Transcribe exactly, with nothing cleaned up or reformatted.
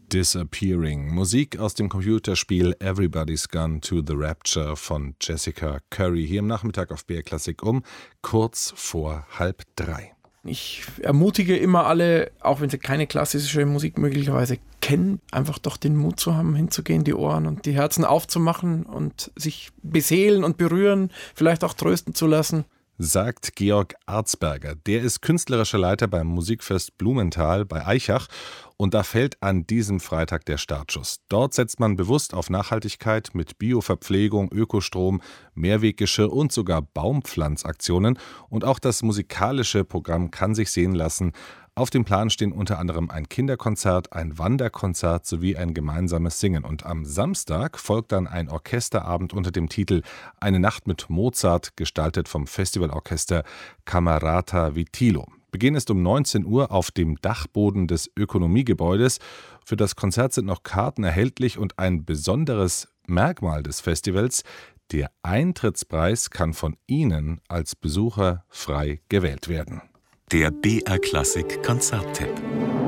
Disappearing. Musik aus dem Computerspiel Everybody's Gone to the Rapture von Jessica Curry. Hier am Nachmittag auf B R Klassik um kurz vor halb drei. Ich ermutige immer alle, auch wenn sie keine klassische Musik möglicherweise kennen, einfach doch den Mut zu haben, hinzugehen, die Ohren und die Herzen aufzumachen und sich beseelen und berühren, vielleicht auch trösten zu lassen. Sagt Georg Arzberger. Der ist künstlerischer Leiter beim Musikfest Blumenthal bei Aichach und da fällt an diesem Freitag der Startschuss. Dort setzt man bewusst auf Nachhaltigkeit mit Bioverpflegung, Ökostrom, Mehrweggeschirr und sogar Baumpflanzaktionen und auch das musikalische Programm kann sich sehen lassen. Auf dem Plan stehen unter anderem ein Kinderkonzert, ein Wanderkonzert sowie ein gemeinsames Singen. Und am Samstag folgt dann ein Orchesterabend unter dem Titel Eine Nacht mit Mozart, gestaltet vom Festivalorchester Camerata Vitilo. Beginn ist um neunzehn Uhr auf dem Dachboden des Ökonomiegebäudes. Für das Konzert sind noch Karten erhältlich und ein besonderes Merkmal des Festivals: der Eintrittspreis kann von Ihnen als Besucher frei gewählt werden. Der B R Klassik Konzerttipp.